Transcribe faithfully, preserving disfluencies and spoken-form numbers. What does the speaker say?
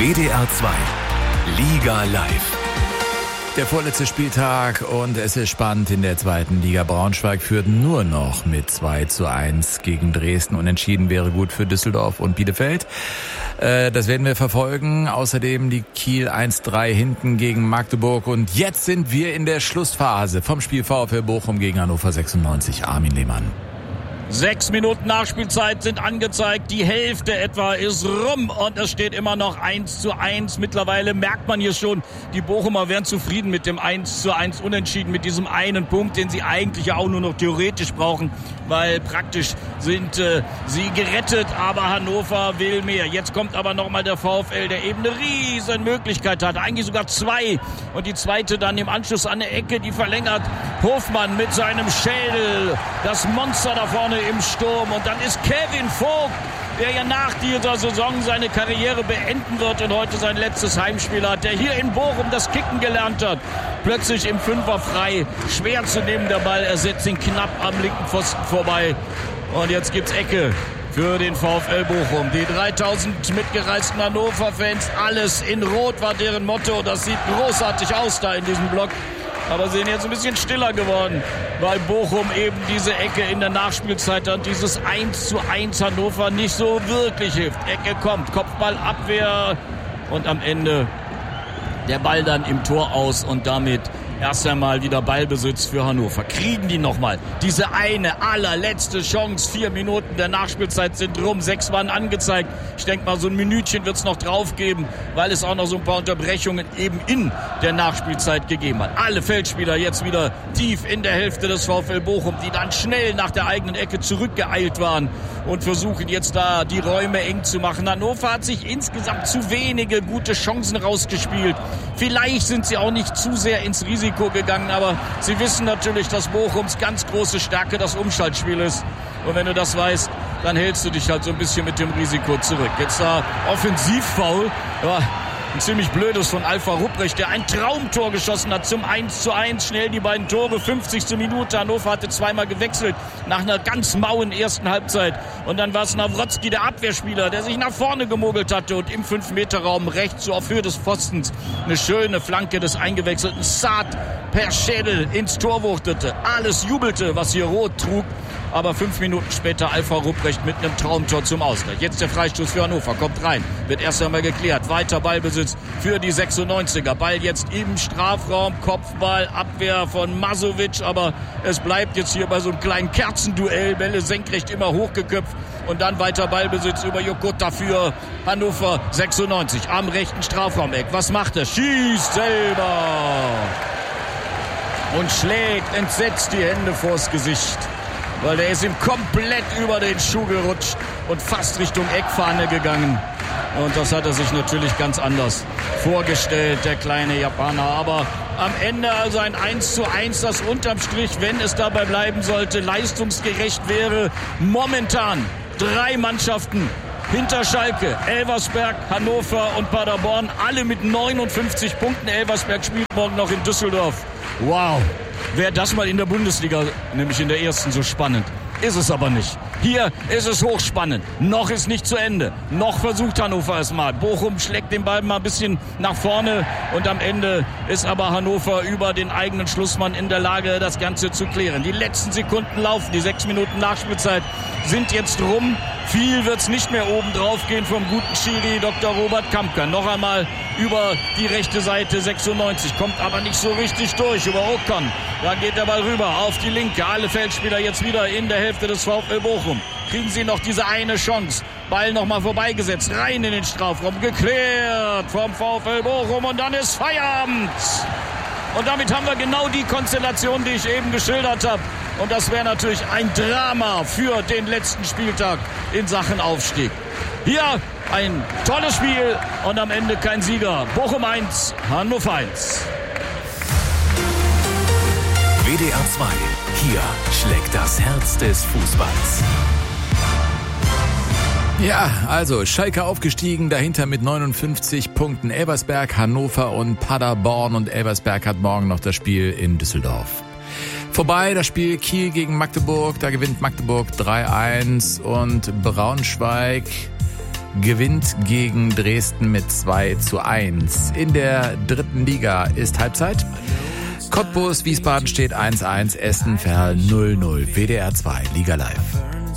W D R zwei Liga Live. Der vorletzte Spieltag und es ist spannend in der zweiten Liga. Braunschweig führt nur noch mit zwei zu eins gegen Dresden. Unentschieden wäre gut für Düsseldorf und Bielefeld. Das werden wir verfolgen. Außerdem liegt Kiel eins drei hinten gegen Magdeburg. Und jetzt sind wir in der Schlussphase vom Spiel VfL Bochum gegen Hannover sechsundneunzig. Armin Lehmann. Sechs Minuten Nachspielzeit sind angezeigt, die Hälfte etwa ist rum und es steht immer noch eins zu eins. Mittlerweile merkt man hier schon, die Bochumer wären zufrieden mit dem eins zu eins Unentschieden, mit diesem einen Punkt, den sie eigentlich ja auch nur noch theoretisch brauchen, weil praktisch sind äh, sie gerettet, aber Hannover will mehr. Jetzt kommt aber nochmal der VfL, der eben eine riesen Möglichkeit hat, eigentlich sogar zwei und die zweite dann im Anschluss an der Ecke, die verlängert Hofmann mit seinem Schädel, das Monster da vorne im Sturm und dann ist Kevin Vogt, der ja nach dieser Saison seine Karriere beenden wird und heute sein letztes Heimspiel hat, der hier in Bochum das Kicken gelernt hat, plötzlich im Fünfer frei, schwer zu nehmen der Ball, er setzt ihn knapp am linken Pfosten vorbei und jetzt gibt's Ecke für den VfL Bochum. Die dreitausend mitgereisten Hannover-Fans, alles in Rot war deren Motto, das sieht großartig aus da in diesem Block. Aber sind jetzt ein bisschen stiller geworden, weil Bochum eben diese Ecke in der Nachspielzeit und dieses eins zu eins Hannover nicht so wirklich hilft. Ecke kommt, Kopfballabwehr und am Ende der Ball dann im Tor aus und damit erst einmal wieder Ballbesitz für Hannover. Kriegen die nochmal diese eine allerletzte Chance. Vier Minuten der Nachspielzeit sind rum. Sechs waren angezeigt. Ich denke mal, so ein Minütchen wird es noch drauf geben, weil es auch noch so ein paar Unterbrechungen eben in der Nachspielzeit gegeben hat. Alle Feldspieler jetzt wieder tief in der Hälfte des VfL Bochum, die dann schnell nach der eigenen Ecke zurückgeeilt waren und versuchen jetzt da die Räume eng zu machen. Hannover hat sich insgesamt zu wenige gute Chancen rausgespielt. Vielleicht sind sie auch nicht zu sehr ins Risiko gegangen, aber sie wissen natürlich, dass Bochums ganz große Stärke das Umschaltspiel ist. Und wenn du das weißt, dann hältst du dich halt so ein bisschen mit dem Risiko zurück. Jetzt da Offensivfoul, ja, ein ziemlich blödes von Alpha Rupprecht, der ein Traumtor geschossen hat zum eins zu eins. Schnell die beiden Tore, fünfzigste Minute. Hannover hatte zweimal gewechselt nach einer ganz mauen ersten Halbzeit. Und dann war es Nawrotzki, der Abwehrspieler, der sich nach vorne gemogelt hatte und im fünf Meter Raum rechts so auf Höhe des Pfostens eine schöne Flanke des eingewechselten Saad per Schädel ins Tor wuchtete. Alles jubelte, was hier rot trug. Aber fünf Minuten später Alpha Rupprecht mit einem Traumtor zum Ausgleich. Jetzt der Freistoß für Hannover, kommt rein, wird erst einmal geklärt. Weiter Ballbesitz für die sechsundneunziger. Ball jetzt im Strafraum, Kopfball, Abwehr von Masovic. Aber es bleibt jetzt hier bei so einem kleinen Kerzenduell. Bälle senkrecht immer hochgeköpft. Und dann weiter Ballbesitz über Jokota für Hannover sechsundneunzig. Am rechten Strafraumeck. Was macht er? Schießt selber. Und schlägt entsetzt die Hände vors Gesicht. Weil der ist ihm komplett über den Schuh gerutscht und fast Richtung Eckfahne gegangen. Und das hat er sich natürlich ganz anders vorgestellt, der kleine Japaner. Aber am Ende also ein eins zu eins, das unterm Strich, wenn es dabei bleiben sollte, leistungsgerecht wäre. Momentan drei Mannschaften hinter Schalke, Elversberg, Hannover und Paderborn, alle mit neunundfünfzig Punkten. Elversberg spielt morgen noch in Düsseldorf. Wow. Wäre das mal in der Bundesliga, nämlich in der ersten, so spannend. Ist es aber nicht. Hier ist es hochspannend. Noch ist nicht zu Ende. Noch versucht Hannover es mal. Bochum schlägt den Ball mal ein bisschen nach vorne. Und am Ende ist aber Hannover über den eigenen Schlussmann in der Lage, das Ganze zu klären. Die letzten Sekunden laufen. Die sechs Minuten Nachspielzeit sind jetzt rum. Viel wird es nicht mehr oben drauf gehen vom guten Schiri Doktor Robert Kampka. Noch einmal über die rechte Seite sechsundneunzig. Kommt aber nicht so richtig durch über Ocon. Da geht der Ball rüber auf die linke. Alle Feldspieler jetzt wieder in der Hälfte des VfL Bochum. Kriegen sie noch diese eine Chance. Ball nochmal vorbeigesetzt. Rein in den Strafraum. Geklärt vom VfL Bochum. Und dann ist Feierabend. Und damit haben wir genau die Konstellation, die ich eben geschildert habe. Und das wäre natürlich ein Drama für den letzten Spieltag in Sachen Aufstieg. Hier ein tolles Spiel und am Ende kein Sieger. Bochum eins, Hannover eins. W D R zwei. Hier schlägt das Herz des Fußballs. Ja, also Schalke aufgestiegen, dahinter mit neunundfünfzig Punkten Elversberg, Hannover und Paderborn. Und Elversberg hat morgen noch das Spiel in Düsseldorf. Vorbei das Spiel Kiel gegen Magdeburg, da gewinnt Magdeburg drei eins und Braunschweig gewinnt gegen Dresden mit zwei zu eins. In der dritten Liga ist Halbzeit. Cottbus, Wiesbaden steht eins eins, Essen, Verl null null. W D R zwei, Liga Live.